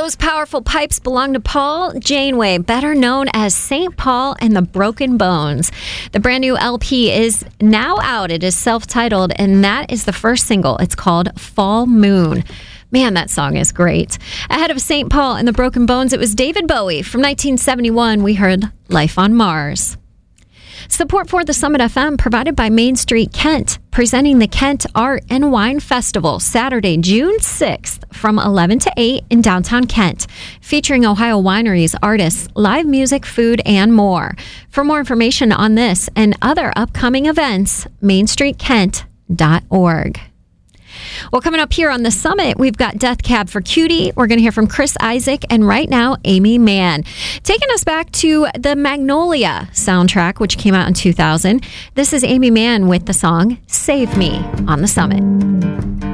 Those powerful pipes belong to Paul Janeway, better known as St. Paul and the Broken Bones. The brand new LP is now out. It is self-titled, and that is the first single. It's called Fall Moon. Man, that song is great. Ahead of St. Paul and the Broken Bones, it was David Bowie. From 1971, we heard Life on Mars. Support for the Summit FM provided by Main Street Kent, presenting the Kent Art and Wine Festival Saturday, June 6th from 11 to 8 in downtown Kent, featuring Ohio wineries, artists, live music, food, and more. For more information on this and other upcoming events, mainstreetkent.org. Well, coming up here on the Summit, we've got Death Cab for Cutie. We're going to hear from Chris Isaak, and right now, Aimee Mann. Taking us back to the Magnolia soundtrack, which came out in 2000. This is Aimee Mann with the song Save Me on the Summit.